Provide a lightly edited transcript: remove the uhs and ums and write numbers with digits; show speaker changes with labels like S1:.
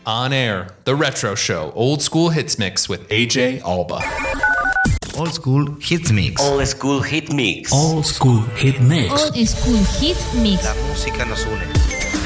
S1: On air, the Retro Show, Old School Hits Mix with AJ Alba.
S2: Old School Hits Mix.
S3: Old School Hit Mix.
S4: Old School Hit Mix.
S5: Old School Hit Mix.
S2: La música nos une.